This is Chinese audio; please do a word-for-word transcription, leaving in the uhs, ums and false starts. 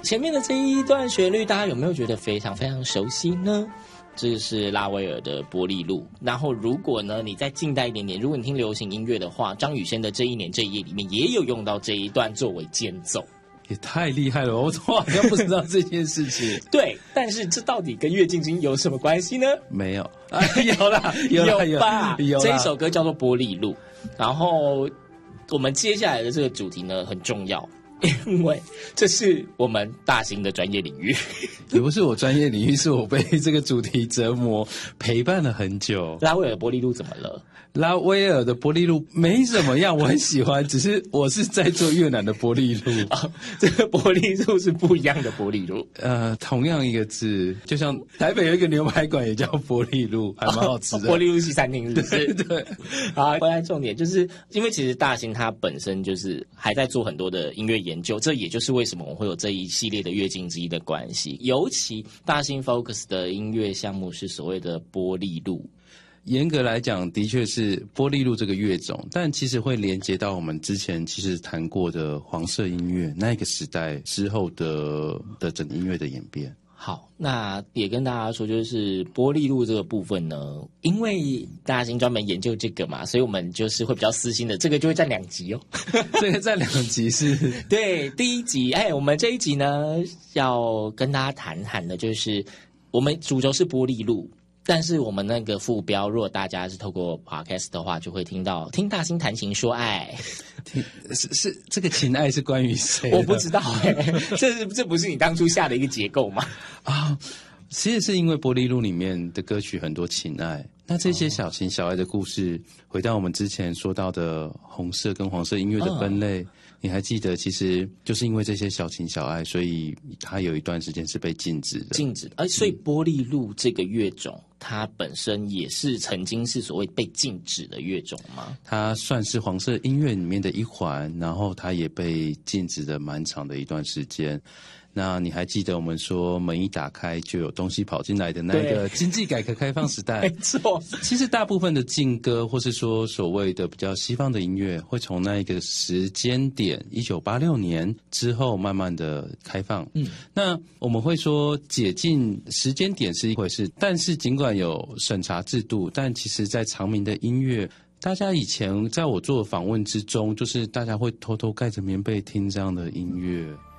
前面的这一段旋律，大家有没有觉得非常非常熟悉呢？这是拉威尔的《玻璃路》。然后，如果呢你再近代一点点，如果你听流行音乐的话，张雨生的《这一年这一夜》里面也有用到这一段作为间奏。 也太厉害了，我好像不知道这件事情。 对，但是这到底跟月进京有什么关系呢？ 没有，啊、有啦，有啦， 有吧？ 有啦。 这一首歌叫做《玻璃路》，然后我们接下来的这个主题呢很重要。因为这是我们大型的专业领域， 也不是我专业领域，是我被这个主题折磨陪伴了很久。 拉威尔玻璃路怎么了？ 拉威尔的玻璃路没怎么样，我很喜欢，只是我是在做越南的玻璃路啊、哦，这个玻璃路是不一样的玻璃路。 呃，同样一个字，就像台北有一个牛排馆也叫玻璃路，还蛮好吃的。 哦、玻璃路西餐厅是不是？ 对对。 好，回来重点就是因为其实大兴它本身就是还在做很多的音乐研究，这也就是为什么我们会有这一系列的乐进之一的关系。尤其大兴 Focus 的音乐项目是所谓的玻璃路。 严格来讲，的确是玻璃路这个乐种，但其实会连接到我们之前其实谈过的黄色音乐那个时代之后的的整个音乐的演变。 好，那也跟大家说，就是玻璃路这个部分呢，因为大兴专门研究这个嘛，所以我们就是会比较私心的，这个就会占两集哦。 这个占两集是？ 对，第一集，哎，我们这一集呢要跟大家谈谈的，就是我们主轴是玻璃路。但是我们那个副标，如果大家是透过 podcast 的话，就会听到听大兴谈情说爱。 听是是这个情爱是关于谁？ 我不知道哎、欸，这是这不是你当初下的一个结构吗？ 啊，其实是因为玻璃路里面的歌曲很多情爱，那这些小情小爱的故事，回到我们之前说到的红色跟黄色音乐的分类。哦，你还记得，其实就是因为这些小情小爱，所以它有一段时间是被禁止的。 禁止，而所以玻璃路这个乐种，嗯，它本身也是曾经是所谓被禁止的乐种吗？ 它算是黄色音乐里面的一环，然后它也被禁止了蛮长的一段时间。那你还记得我们说门一打开就有东西跑进来的那个经济改革开放时代？ 没错， 其实大部分的禁歌或是说所谓的比较西方的音乐，会从那一个时间点一九八六年之后慢慢的开放。嗯，那我们会说解禁时间点是一回事，但是尽管有审查制度，但其实在常民的音乐，大家以前在我做的访问之中，就是大家会偷偷盖着棉被听这样的音乐。